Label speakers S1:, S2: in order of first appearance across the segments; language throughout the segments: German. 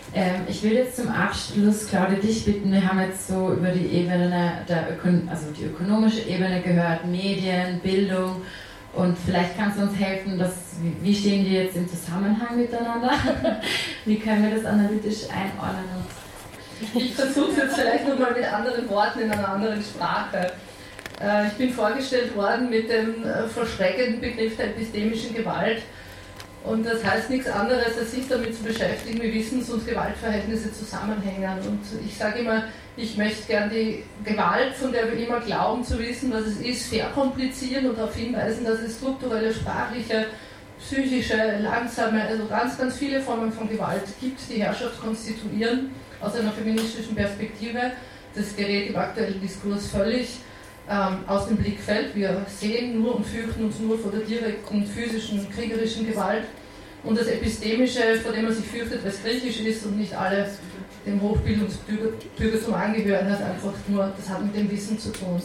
S1: Ich will jetzt zum Abschluss, Claudia, dich bitten, wir haben jetzt so über die Ebene, also die ökonomische Ebene gehört, Medien, Bildung, und vielleicht kannst du uns helfen, wie stehen die jetzt im Zusammenhang miteinander? Wie können wir das analytisch einordnen?
S2: Ich versuche es jetzt vielleicht nochmal mit anderen Worten in einer anderen Sprache. Ich bin vorgestellt worden mit dem verschreckenden Begriff der epistemischen Gewalt. Und das heißt nichts anderes, als sich damit zu beschäftigen, wie Wissens- und Gewaltverhältnisse zusammenhängen. Und ich sage immer, ich möchte gern die Gewalt, von der wir immer glauben zu wissen, was es ist, verkomplizieren und darauf hinweisen, dass es strukturelle, sprachliche, psychische, langsame, also ganz, ganz viele Formen von Gewalt gibt, die Herrschaft konstituieren, aus einer feministischen Perspektive. Das gerät im aktuellen Diskurs völlig aus dem Blickfeld. Wir sehen nur und fürchten uns nur vor der direkten physischen, kriegerischen Gewalt. Und das Epistemische, vor dem man sich fürchtet, weil es griechisch ist und nicht alle dem Hochbildungsbürgertum angehören, hat einfach nur, das hat mit dem Wissen zu tun.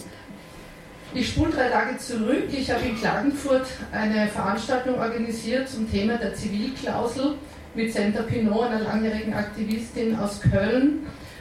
S2: Ich spule 3 Tage zurück. Ich habe in Klagenfurt eine Veranstaltung organisiert zum Thema der Zivilklausel mit Senta Pinot, einer langjährigen Aktivistin aus Köln.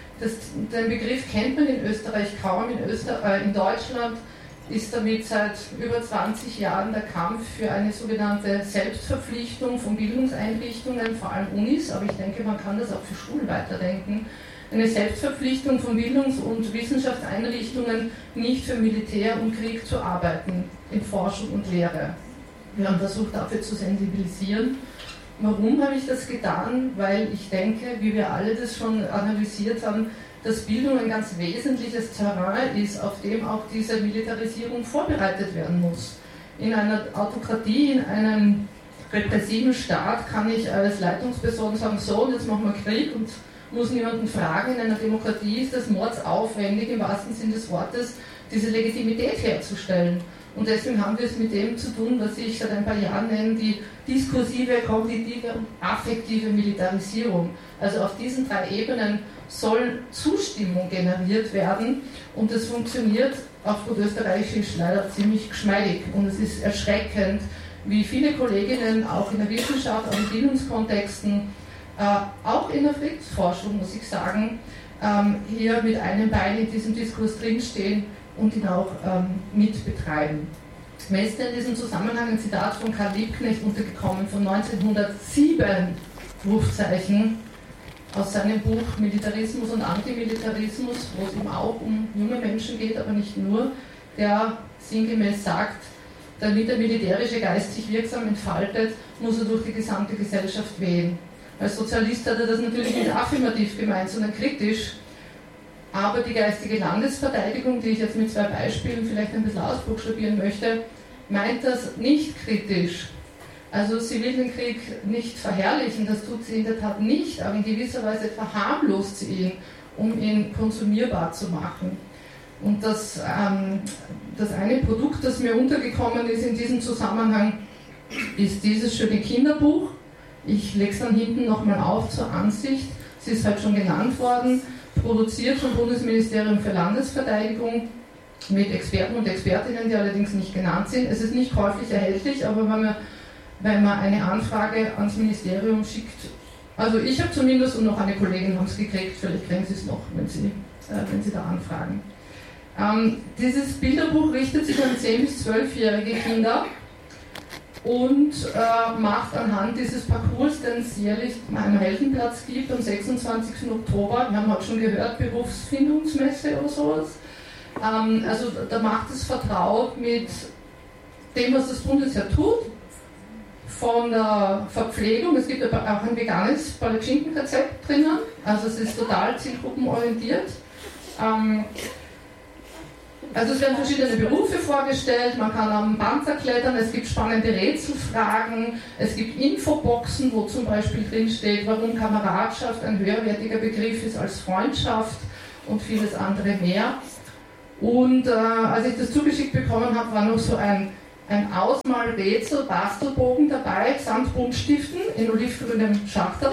S2: Den Begriff kennt man in Österreich kaum. In Deutschland ist damit seit über 20 Jahren der Kampf für eine sogenannte Selbstverpflichtung von Bildungseinrichtungen, vor allem Unis, aber ich denke, man kann das auch für Schulen weiterdenken, eine Selbstverpflichtung von Bildungs- und Wissenschaftseinrichtungen, nicht für Militär und Krieg zu arbeiten, in Forschung und Lehre. Wir haben versucht, dafür zu sensibilisieren. Warum habe ich das getan? Weil ich denke, wie wir alle das schon analysiert haben, dass Bildung ein ganz wesentliches Terrain ist, auf dem auch diese Militarisierung vorbereitet werden muss. In einer Autokratie, in einem repressiven Staat kann ich als Leitungsperson sagen, so, jetzt machen wir Krieg und muss niemanden fragen. In einer Demokratie ist es mordsaufwendig, im wahrsten Sinne des Wortes, diese Legitimität herzustellen. Und deswegen haben wir es mit dem zu tun, was ich seit ein paar Jahren nenne, die diskursive, kognitive und affektive Militarisierung. Also auf diesen 3 Ebenen soll Zustimmung generiert werden und das funktioniert auf gut österreichisch leider ziemlich geschmeidig. Und es ist erschreckend, wie viele Kolleginnen auch in der Wissenschaft, auch in Bildungskontexten, auch in der Friedensforschung, muss ich sagen, hier mit einem Bein in diesem Diskurs drinstehen und ihn auch mitbetreiben. Mir ist in diesem Zusammenhang ein Zitat von Karl Liebknecht untergekommen von 1907, Rufzeichen, aus seinem Buch Militarismus und Antimilitarismus, wo es eben auch um junge Menschen geht, aber nicht nur, der sinngemäß sagt, damit der militärische Geist sich wirksam entfaltet, muss er durch die gesamte Gesellschaft wehen. Als Sozialist hat er das natürlich nicht affirmativ gemeint, sondern kritisch. Aber die geistige Landesverteidigung, die ich jetzt mit 2 Beispielen vielleicht ein bisschen ausbuchstabieren möchte, meint das nicht kritisch. Also sie will den Krieg nicht verherrlichen, das tut sie in der Tat nicht, aber in gewisser Weise verharmlost sie ihn, um ihn konsumierbar zu machen. Und das eine Produkt, das mir untergekommen ist in diesem Zusammenhang, ist dieses schöne Kinderbuch. Ich lege es dann hinten nochmal auf zur Ansicht. Sie ist halt schon genannt worden, produziert vom Bundesministerium für Landesverteidigung mit Experten und Expertinnen, die allerdings nicht genannt sind. Es ist nicht käuflich erhältlich, aber wenn man eine Anfrage ans Ministerium schickt, also ich habe zumindest und noch eine Kollegin haben es gekriegt, vielleicht kriegen sie es noch, wenn sie da anfragen. Dieses Bilderbuch richtet sich an 10- bis 12-jährige Kinder und macht anhand dieses Parcours, den es jährlich am Heldenplatz gibt, am 26. Oktober, wir haben heute schon gehört, Berufsfindungsmesse oder sowas, also da macht es vertraut mit dem, was das Bundesheer tut, von der Verpflegung, es gibt aber auch ein veganes Palatschinken-Rezept drinnen, also es ist total zielgruppenorientiert. Also es werden verschiedene Berufe vorgestellt, man kann am Panzer klettern, es gibt spannende Rätselfragen, es gibt Infoboxen, wo zum Beispiel drinsteht, warum Kameradschaft ein höherwertiger Begriff ist als Freundschaft und vieles andere mehr. Und als ich das zugeschickt bekommen habe, war noch so ein Ausmalrätsel, Bastelbogen dabei, samt Buntstiften in olivgrünem Schachtel.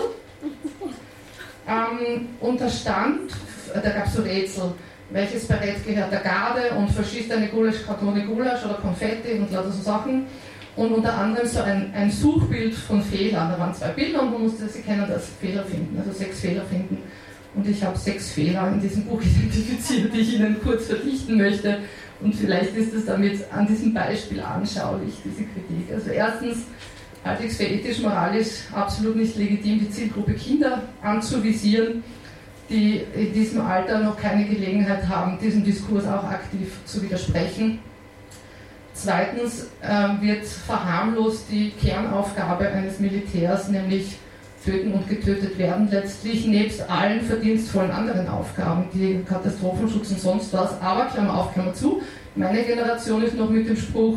S2: Und da gab es so Rätsel, welches Barett gehört der Garde und verschießt eine Gulaschkanone Gulasch oder Konfetti und lauter so Sachen. und unter anderem so ein Suchbild von Fehlern. Da waren 2 Bilder und man musste, Sie kennen das, Fehler finden, also 6 Fehler finden. Und ich habe 6 Fehler in diesem Buch identifiziert, die ich Ihnen kurz verdichten möchte. Und vielleicht ist es damit an diesem Beispiel anschaulich, diese Kritik. Also erstens halte ich es für ethisch-moralisch absolut nicht legitim, die Zielgruppe Kinder anzuvisieren, die in diesem Alter noch keine Gelegenheit haben, diesem Diskurs auch aktiv zu widersprechen. Zweitens wird verharmlost die Kernaufgabe eines Militärs, nämlich töten und getötet werden, letztlich nebst allen verdienstvollen anderen Aufgaben, die Katastrophenschutz und sonst was. Aber, Klammer auf, Klammer zu, meine Generation ist noch mit dem Spruch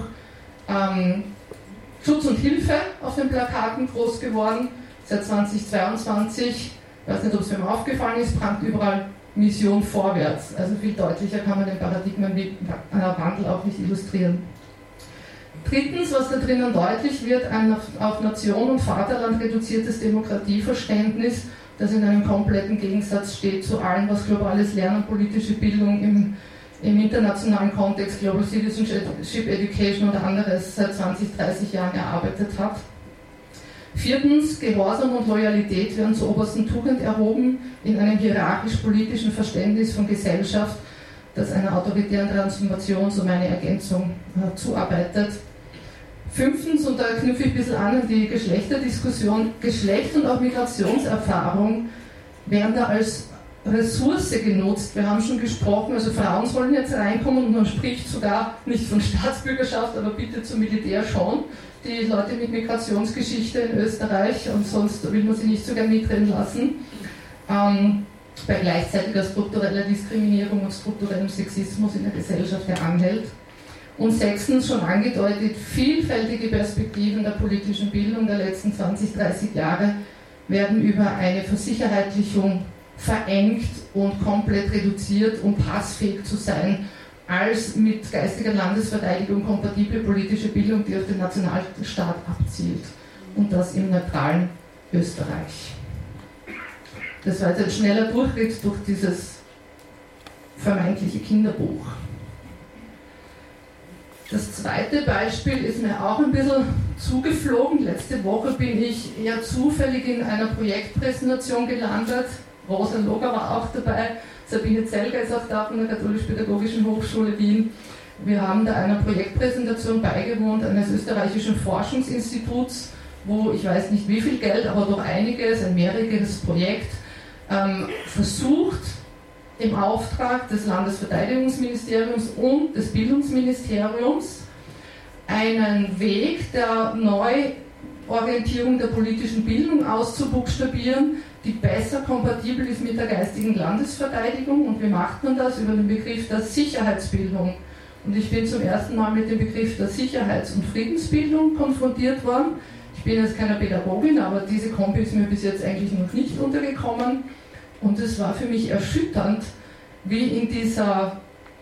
S2: Schutz und Hilfe auf den Plakaten groß geworden. Seit 2022, ich weiß nicht, ob es mir aufgefallen ist, prangt überall Mission vorwärts. Also viel deutlicher kann man den Paradigmenwandel auch nicht illustrieren. Drittens, was da drinnen deutlich wird, ein auf Nation und Vaterland reduziertes Demokratieverständnis, das in einem kompletten Gegensatz steht zu allem, was globales Lernen, politische Bildung im internationalen Kontext, Global Citizenship Education oder anderes seit 20, 30 Jahren erarbeitet hat. Viertens, Gehorsam und Loyalität werden zur obersten Tugend erhoben in einem hierarchisch-politischen Verständnis von Gesellschaft, das einer autoritären Transformation, so meine Ergänzung, zuarbeitet. Fünftens, und da knüpfe ich ein bisschen an die Geschlechterdiskussion, Geschlecht und auch Migrationserfahrung werden da als Ressource genutzt. Wir haben schon gesprochen, also Frauen sollen jetzt reinkommen und man spricht sogar nicht von Staatsbürgerschaft, aber bitte zum Militär schon. Die Leute mit Migrationsgeschichte in Österreich und sonst will man sie nicht so gern mitreden lassen. Bei gleichzeitiger struktureller Diskriminierung und strukturellem Sexismus in der Gesellschaft, der anhält. Und sechstens, schon angedeutet, vielfältige Perspektiven der politischen Bildung der letzten 20, 30 Jahre werden über eine Versicherheitlichung verengt und komplett reduziert, um passfähig zu sein, als mit geistiger Landesverteidigung kompatible politische Bildung, die auf den Nationalstaat abzielt. Und das im neutralen Österreich. Das war jetzt ein schneller Durchritt durch dieses vermeintliche Kinderbuch. Das zweite Beispiel ist mir auch ein bisschen zugeflogen. Letzte Woche bin ich eher zufällig in einer Projektpräsentation gelandet. Rosa Loger war auch dabei, Sabine Zelger ist auch da von der Katholisch-Pädagogischen Hochschule Wien. Wir haben da einer Projektpräsentation beigewohnt eines österreichischen Forschungsinstituts, wo ich weiß nicht wie viel Geld, aber doch einiges, ein mehrjähriges Projekt, versucht, im Auftrag des Landesverteidigungsministeriums und des Bildungsministeriums einen Weg der Neuorientierung der politischen Bildung auszubuchstabieren, die besser kompatibel ist mit der geistigen Landesverteidigung. Und wie macht man das? Über den Begriff der Sicherheitsbildung. Und ich bin zum ersten Mal mit dem Begriff der Sicherheits- und Friedensbildung konfrontiert worden. Ich bin jetzt keine Pädagogin, aber diese Kombi ist mir bis jetzt eigentlich noch nicht untergekommen. Und es war für mich erschütternd, wie in dieser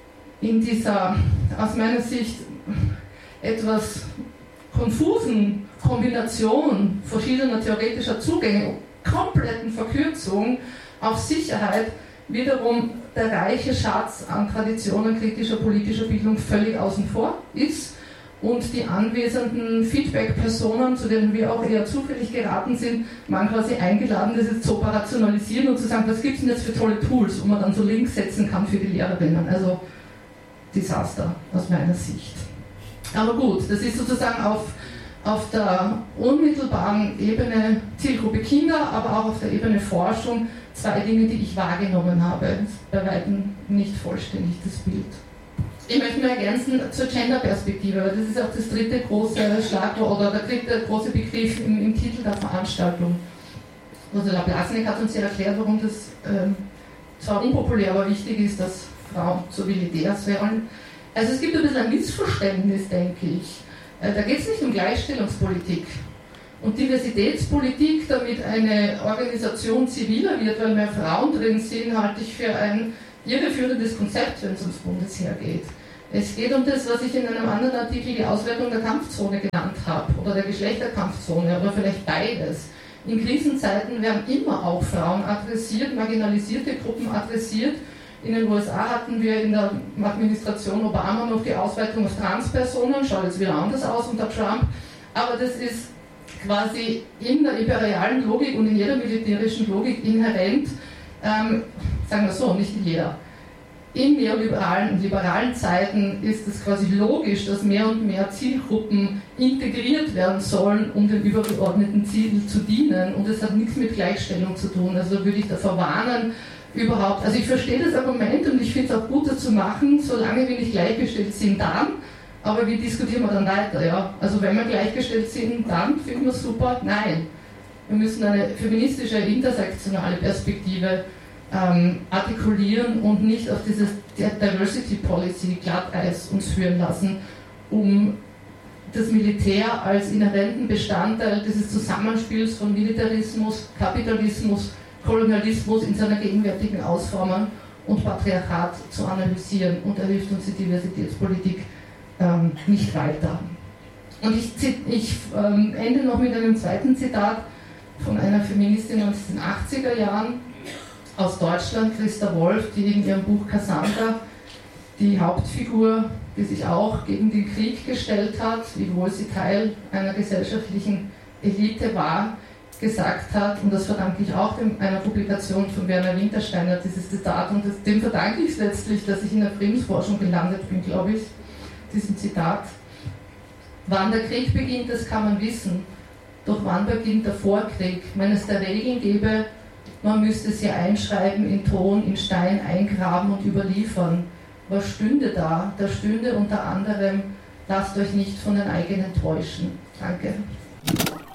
S2: aus meiner Sicht etwas konfusen Kombination verschiedener theoretischer Zugänge, kompletten Verkürzung auf Sicherheit, wiederum der reiche Schatz an Traditionen kritischer politischer Bildung völlig außen vor ist und die anwesenden Feedback-Personen, zu denen wir auch eher zufällig geraten sind, waren quasi eingeladen, das jetzt so operationalisieren und zu sagen, was gibt es denn jetzt für tolle Tools, wo man dann so Links setzen kann für die Lehrerinnen. Also Desaster aus meiner Sicht. Aber gut, das ist sozusagen auf der unmittelbaren Ebene Zielgruppe Kinder, aber auch auf der Ebene Forschung zwei Dinge, die ich wahrgenommen habe. Das ist bei weitem nicht vollständig das Bild. Ich möchte nur ergänzen zur Gender-Perspektive, weil das ist auch das dritte große Schlagwort oder der dritte große Begriff im Titel der Veranstaltung. Also der Blasnik hat uns ja erklärt, warum das zwar unpopulär, aber wichtig ist, dass Frauen zur Militärs werden. Also es gibt ein bisschen ein Missverständnis, denke ich. Da geht es nicht um Gleichstellungspolitik und Diversitätspolitik, damit eine Organisation ziviler wird, weil mehr Frauen drin sind, halte ich für ein irreführendes Konzept, wenn es ums Bundesheer geht. Es geht um das, was ich in einem anderen Artikel die Auswertung der Kampfzone genannt habe oder der Geschlechterkampfzone oder vielleicht beides. In Krisenzeiten werden immer auch Frauen adressiert, marginalisierte Gruppen adressiert. In den USA hatten wir in der Administration Obama noch die Ausweitung auf Transpersonen, schaut jetzt wieder anders aus unter Trump. aber das ist quasi in der imperialen Logik und in jeder militärischen Logik inhärent, sagen wir so, nicht in jeder. In neoliberalen und liberalen Zeiten ist es quasi logisch, dass mehr und mehr Zielgruppen integriert werden sollen, um dem übergeordneten Ziel zu dienen. Und das hat nichts mit Gleichstellung zu tun. Also würde ich davor warnen, überhaupt. Also ich verstehe das Argument und ich finde es auch gut, das zu machen, solange wir nicht gleichgestellt sind, dann. Aber wie diskutieren wir dann weiter? Ja? Also wenn wir gleichgestellt sind, dann finden wir es super. Nein. Wir müssen eine feministische, intersektionale Perspektive artikulieren und nicht auf dieses Diversity Policy Glatteis uns führen lassen, um das Militär als inhärenten Bestandteil dieses Zusammenspiels von Militarismus, Kapitalismus, Kolonialismus in seiner gegenwärtigen Ausformung und Patriarchat zu analysieren, und da hilft uns die Diversitätspolitik nicht weiter. Und ich ende noch mit einem zweiten Zitat von einer Feministin aus den 80er Jahren aus Deutschland, Christa Wolf, die in ihrem Buch Cassandra die Hauptfigur, die sich auch gegen den Krieg gestellt hat, wiewohl sie Teil einer gesellschaftlichen Elite war, gesagt hat, und das verdanke ich auch einer Publikation von Werner Wintersteiner, dieses Zitat, und dem verdanke ich es letztlich, dass ich in der Friedensforschung gelandet bin, glaube ich, diesem Zitat. Wann der Krieg beginnt, das kann man wissen, doch wann beginnt der Vorkrieg? Wenn es der Regeln gäbe, man müsste sie einschreiben, in Ton, in Stein eingraben und überliefern. Was stünde da? Da stünde unter anderem, lasst euch nicht von den eigenen täuschen. Danke.